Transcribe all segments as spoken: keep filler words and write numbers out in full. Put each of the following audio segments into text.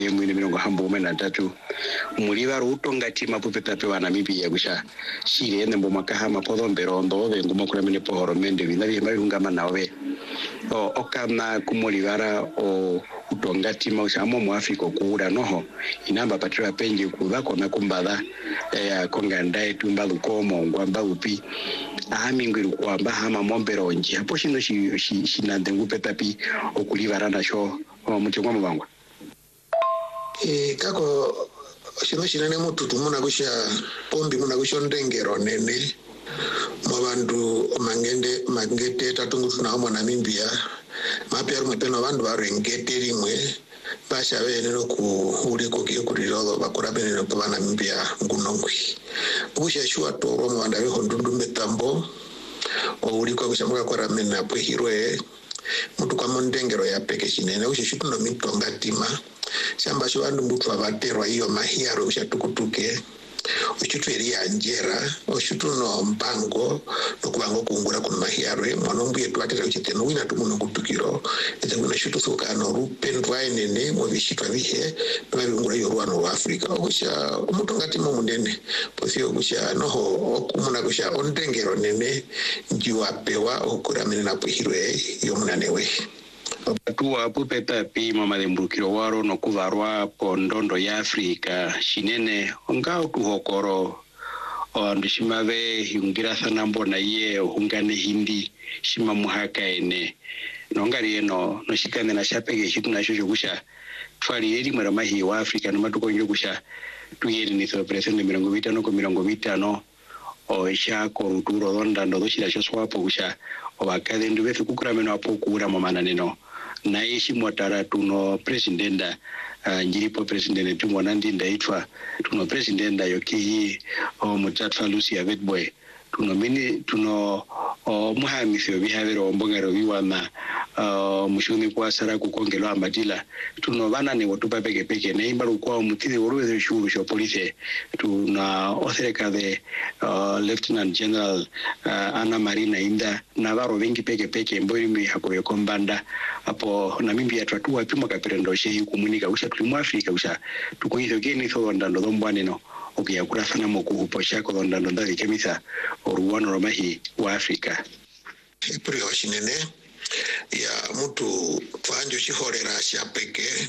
mwini mirongo hambo ume na tatu muliva rutonga tima pupeta pewa na mipi ya kusha shiri ene mbo makahama podho mberondo ove nguma kula mene pohoro mende vina vya mbari hungama na ove o okana kumulivara o utonga tima usha amo muafriko kuura noho inamba patriwa penji kuwa kona kumbada ya konga ndae tumbalu komo ngwamba upi ahami ngwiru kwamba hama mombero nji hapo shino shi, shi, shinandengu petapi okulivara na sho o mchungwa mbangwa. E kako shino shinane mututu muna kusha pombi muna kusha ndengero nene mwabandu mangende mangete tatungu tunaomwa na Namibia mapya rumepeno bandu barengete rimwe basha bene no ku uri ko kiyo kurirodo bakora bene no bana Namibia ngunongwi busha shwa toro mwanda be hondundu metambo o uri ko kushamuka kwa ramena po hirwe mutu kwa mondengero ya peke shinene usha shutu no mitonga tima shamba shwandu mutu abaterwa iyo mahiaro usha tukutuke uchutu eria njera uchutu no mpango no kubango kungura kun mahiarwe mwanombu yetu atera uchiteno wina tumuno kutukiro ete kuna shutu soka no rupendwa enene mo bishitwa bihe babingura yo rwano wa Afrika okusha umutongati mo munene posio kusha noho okumuna kusha ondengero nene njiwa pewa okuramene na pohirwe yo munanewe Tuwa pupeta pi mama de mbukiro waro no kuvarwa pondondo ya Afrika shinene ongao tuhokoro o ndishimave yungira sana mbona iye ungane hindi shima muhaka ene nongari eno no shikane na shapege shitu na shosho kusha twali eri mwera mahi wa Afrika no matuko nyo kusha tuyeri ni so presende mirongo vitano ko mirongo vitano o isha ko ruturo donda ndo shira shoswapo kusha o bakade ndubefe kukura meno apo kuura mama neno na ishi mwatara tuno presidenda uh, njiripo presidende tumo nandi ndaitwa tuno presidenda yoki o mutatfa Lucia Vetboy tuno mini tuno o muhamisi obihavero ombongero biwana uh, mushuni kwa sara kukongelo amadila tuno bana ne wotupa peke peke ne imbaru kwa mutide woruwe shuru sho police tuna othereka de uh, Lieutenant General uh, Anna Marina Inda na baro vingi peke peke mboyi mi hakoyo kombanda apo Namibia twatua pima kapirendo shehi kumunika usha tulimu Afrika usha tukuhizo geni so ndando dombwane no okia kurafana moku uposha ko ndando ndali kemisa oruwano romahi wa Afrika iprio shinene ya mutu fanjo chihorera shapeke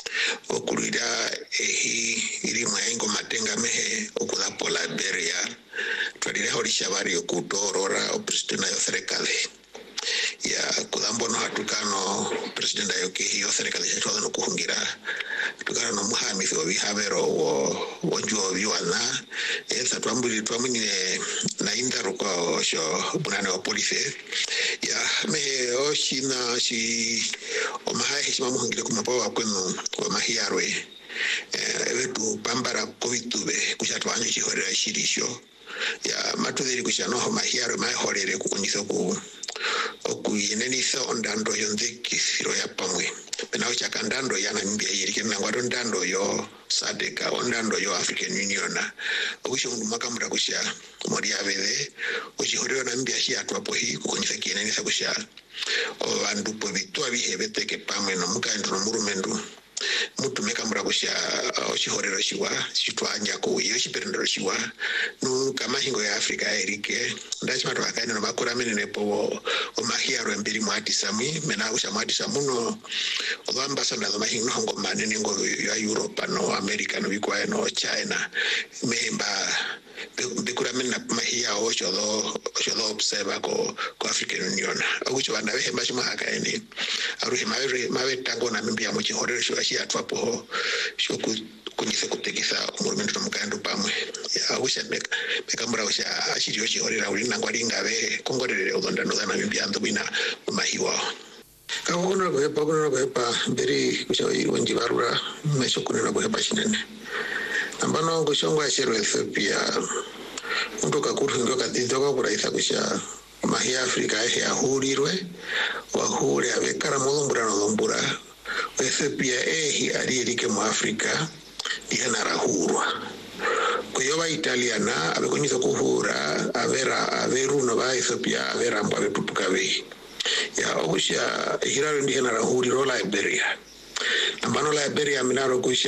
okulira ehi iri mwaengo matenga mehe okula pola Liberia twadire horisha bari okutorora o president yo serikali ya kulambo no hatukano president yo ki yo serikali chatwa no kuhungira tukana no muhami fo bihavero wo wonjo biwana esa twambuli twamwine na indaro kwa sho bunane wa police ya me oshina shi o mahahi shima muhungire kumapawa kwenu wa mahiarwe eh wetu pambara covid tube kushatwa anyo chihorera shirisho ya matudiri kushanoho mahiarwe mahorere kukunyiso ku okuyenenisa ondando yonzeki siro ya pamwe benawo chakandando ya Namibia yirike nangwato ndando yo sadeka ondando yo African Union okusho mundu makamura kusha mori avele ochihorero Namibia shi atwapo hi kukonisa kiyenenisa kusha obandu po bitwa bihebeteke pamwe no mukando no murumendu mutu mekamura kusha ochihorero shiwa chitwanya ko yo chiperendero shiwa no kama hingo ya Afrika erike ndachimatu akaine no bakora menene po o mahiaro mbiri mwati sami mena kusha mwati samuno o ambassador no mahingo hongo manene ngo ya Europe no America no bikwa no China memba bekura menena mahia o chodo chodo observa ko ko African Union akucho bana behemba shima akaine aruhe mawe mawe tango na Namibia mu chihorero shiwa shi atwapo shoku kunyise kutekisa umurumendo tomukando pamwe ya usha meka mekamura usha ashiri yochi horera uri nangwari ngabe kongorere udondano za Namibia ndobina mahiwa kakona ko hepa kuna ko hepa beri kusha ironji barura mesho kuna ko hepa shinene ambano ngo shongwa ashero Ethiopia ndo kakuringo katitoka kuraisa kusha mahia Afrika ya hurirwe wa hure abekara mulumbura no lumbura Ethiopia ehi alirike mu Afrika diana rahurwa kuyoba Italiana abekonyisa kuhura avera averu no ba Ethiopia avera mba betupuka be ya obusha hiraro diana rahuri ro Liberia ambano la Liberia minaro kuisha